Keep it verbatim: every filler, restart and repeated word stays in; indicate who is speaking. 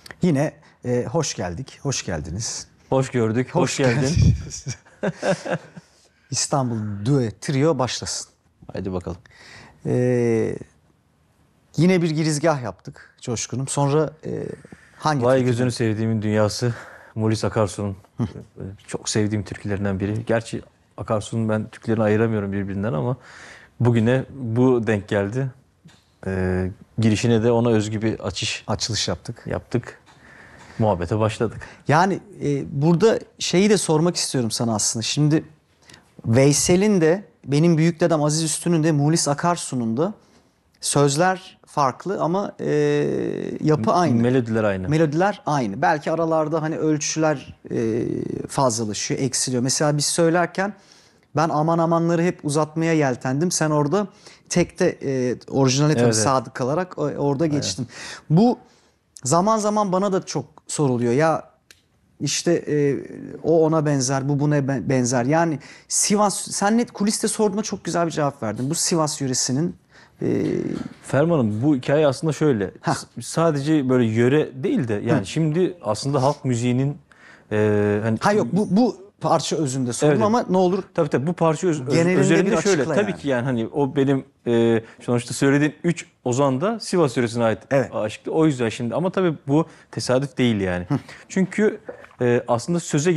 Speaker 1: Yine e, hoş geldik, hoş geldiniz.
Speaker 2: Hoş gördük, hoş, geldin.
Speaker 1: geldiniz. İstanbul Duo Trio başlasın.
Speaker 2: Haydi bakalım.
Speaker 1: Ee, yine bir girizgah yaptık Coşkun'um. Sonra e, hangi
Speaker 2: Vay
Speaker 1: türküden?
Speaker 2: gözünü sevdiğimin dünyası Mulis Akarsu'nun çok sevdiğim türkülerinden biri. Gerçi Akarsu'nun ben türkülerini ayıramıyorum birbirinden ama bugüne bu denk geldi. Ee, girişine de ona özgü bir açış
Speaker 1: Açılış yaptık.
Speaker 2: yaptık. Muhabbete başladık.
Speaker 1: Yani e, burada şeyi de sormak istiyorum sana aslında. Şimdi Veysel'in de benim büyük dedem Aziz Üstün'ün de Muhlis Akarsu'nun da sözler farklı ama e, yapı aynı.
Speaker 2: Melodiler aynı.
Speaker 1: Melodiler aynı. Belki aralarda hani ölçüler e, fazlalaşıyor, eksiliyor. Mesela biz söylerken ben aman amanları hep uzatmaya yeltendim. Sen orada tekte e, orijinale tabii
Speaker 2: Evet, evet.
Speaker 1: sadık kalarak e, orada geçtin. Bu zaman zaman bana da çok soruluyor. Ya işte e, o ona benzer, bu buna ben- benzer. Yani Sivas, sen net kuliste sorduğuma çok güzel bir cevap verdin. Bu Sivas yöresinin e,
Speaker 2: Ferman'ım bu hikaye aslında şöyle.
Speaker 1: Heh.
Speaker 2: S- Sadece böyle yöre değil de yani şimdi aslında halk müziğinin e, hani
Speaker 1: ha yok bu bu parça özünde sordum
Speaker 2: Evet.
Speaker 1: ama ne olur
Speaker 2: Tabii tabii bu parça öz, öz-
Speaker 1: Genelinde
Speaker 2: üzerinde
Speaker 1: bir
Speaker 2: şöyle
Speaker 1: açıkla
Speaker 2: tabii
Speaker 1: yani.
Speaker 2: ki yani hani o benim e, sonuçta söylediğin üç ozan da Sivas yöresine ait
Speaker 1: Evet.
Speaker 2: aşıktı. O yüzden şimdi ama tabii bu tesadüf değil yani. Çünkü e, aslında söze